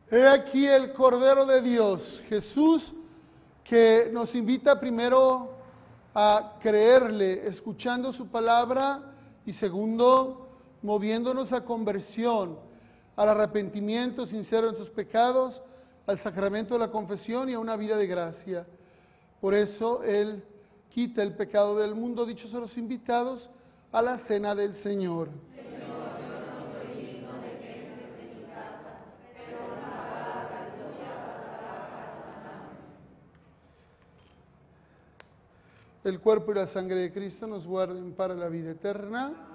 He aquí el Cordero de Dios, Jesús, que nos invita primero a creerle, escuchando su palabra, y segundo, moviéndonos a conversión, al arrepentimiento sincero en sus pecados, al sacramento de la confesión y a una vida de gracia. Por eso Él quita el pecado del mundo. Dichos a los invitados a la cena del Señor. El cuerpo y la sangre de Cristo nos guarden para la vida eterna.